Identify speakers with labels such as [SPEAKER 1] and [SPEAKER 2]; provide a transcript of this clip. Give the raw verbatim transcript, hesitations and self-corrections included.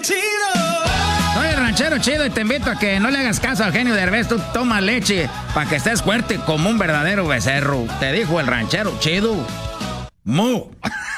[SPEAKER 1] Soy el ranchero chido y te invito a que no le hagas caso al genio Derbez. Tú toma leche para que estés fuerte como un verdadero becerro. Te dijo el ranchero chido. ¡Mu!